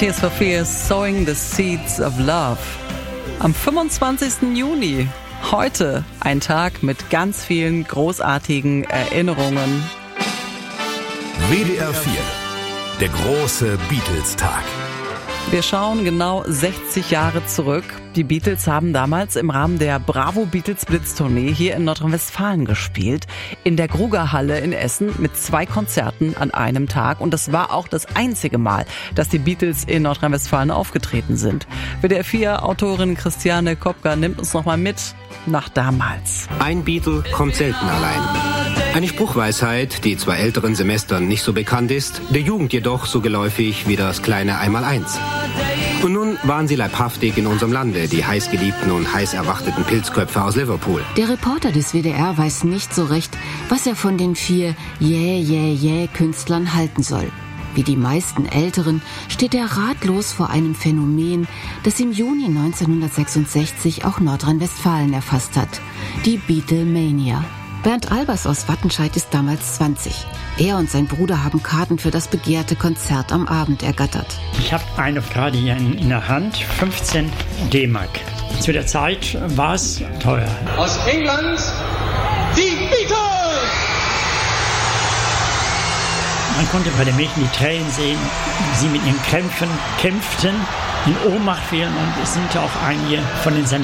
Tears for Fears, Sowing the Seeds of Love. Am 25. Juni, heute ein Tag mit ganz vielen großartigen Erinnerungen. WDR 4, der große Beatles-Tag. Wir schauen genau 60 Jahre zurück. Die Beatles haben damals im Rahmen der Bravo Beatles Blitz-Tournee hier in Nordrhein-Westfalen gespielt. In der Grugerhalle in Essen mit 2 Konzerten an einem Tag. Und das war auch das einzige Mal, dass die Beatles in Nordrhein-Westfalen aufgetreten sind. WDR 4-Autorin Christiane Kopka nimmt uns nochmal mit nach damals. Ein Beatle kommt selten allein. Eine Spruchweisheit, die zwar älteren Semestern nicht so bekannt ist, der Jugend jedoch so geläufig wie das kleine Einmaleins. Und nun waren sie leibhaftig in unserem Lande, die heißgeliebten und heiß erwarteten Pilzköpfe aus Liverpool. Der Reporter des WDR weiß nicht so recht, was er von den 4 Künstlern halten soll. Wie die meisten Älteren steht er ratlos vor einem Phänomen, das im Juni 1966 auch Nordrhein-Westfalen erfasst hat. Die Beatlemania. Bernd Albers aus Wattenscheid ist damals 20. Er und sein Bruder haben Karten für das begehrte Konzert am Abend ergattert. Ich habe eine Karte hier in der Hand, 15 D-Mark. Zu der Zeit war es teuer. Aus England, die Beatles! Man konnte bei den Mädchen die Tränen sehen, sie mit ihren Krämpfen kämpften, in Ohnmacht fielen und es sind auch einige von den